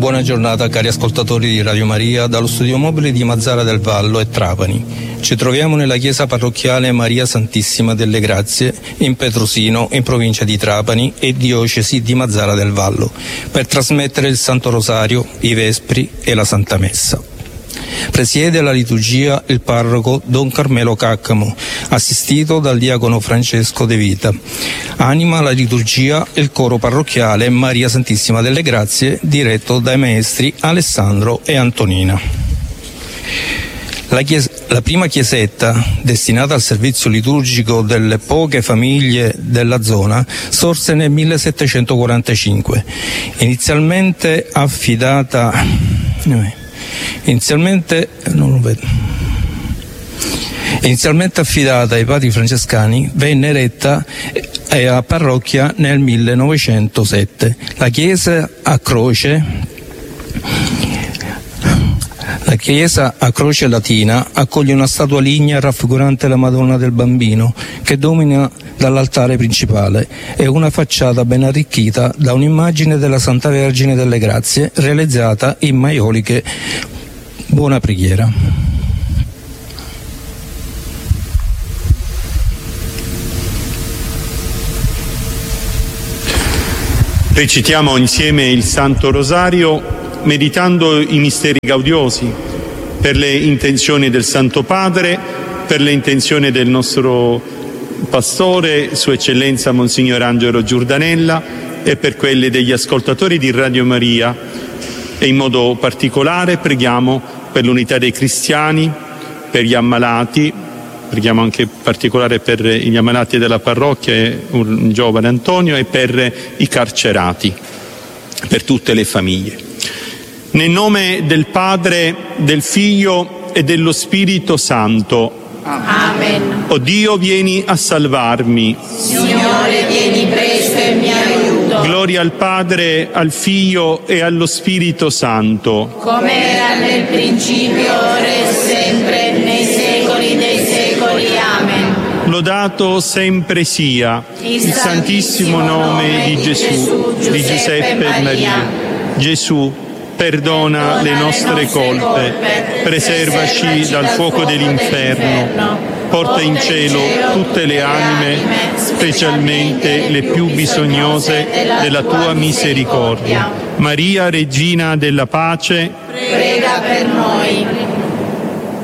Buona giornata cari ascoltatori di Radio Maria dallo studio mobile di Mazara del Vallo e Trapani. Ci troviamo nella chiesa parrocchiale Maria Santissima delle Grazie in Petrosino, in provincia di Trapani e diocesi di Mazara del Vallo, per trasmettere il Santo Rosario, i Vespri e la Santa Messa. Presiede la liturgia il parroco Don Carmelo Caccamo, assistito dal diacono Francesco De Vita. Anima la liturgia il coro parrocchiale Maria Santissima delle Grazie, diretto dai maestri Alessandro e Antonina. La prima chiesetta, destinata al servizio liturgico delle poche famiglie della zona, sorse nel 1745. Inizialmente affidata ai padri francescani, venne eretta a parrocchia nel 1907. La chiesa a croce latina accoglie una statua lignea raffigurante la Madonna del Bambino che domina dall'altare principale e una facciata ben arricchita da un'immagine della Santa Vergine delle Grazie realizzata in maioliche. Buona preghiera. Recitiamo insieme il Santo Rosario meditando i misteri gaudiosi per le intenzioni del Santo Padre, per le intenzioni del nostro Pastore, Sua Eccellenza Monsignor Angelo Giordanella, e per quelle degli ascoltatori di Radio Maria. E in modo particolare preghiamo per l'unità dei cristiani, per gli ammalati, preghiamo anche in particolare per gli ammalati della parrocchia, un giovane Antonio, e per i carcerati, per tutte le famiglie. Nel nome del Padre, del Figlio e dello Spirito Santo. Amen. O Dio, vieni a salvarmi. Signore, vieni presto e mi aiuto. Gloria al Padre, al Figlio e allo Spirito Santo. Come era nel principio, ora e sempre, nei secoli dei secoli. Amen. Lodato sempre sia il Santissimo nome di Gesù, di Giuseppe e Maria. Gesù, perdona le nostre colpe, preservaci dal fuoco dell'inferno, porta in cielo tutte le anime, specialmente le più bisognose della tua misericordia. Maria, Regina della Pace, prega per noi.